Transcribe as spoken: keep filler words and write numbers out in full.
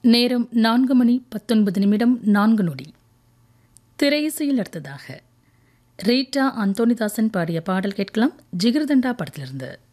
நேரம் நான்கு மணி பத்தொன்பது நிமிடம் நான்கு நொடி. திரையிசையில் அடுத்ததாக ரீட்டா அந்தோணிதாசன் பாடிய பாடல் கேட்கலாம். ஜிகிர்தண்டா படத்திலிருந்து.